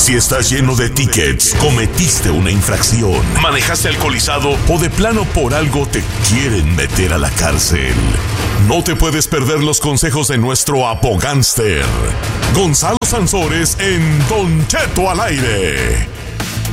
Si estás lleno de tickets, cometiste una infracción, manejaste alcoholizado o de plano por algo te quieren meter a la cárcel, no te puedes perder los consejos de nuestro apogánster, Gonzalo Sansores, en Don Cheto al aire.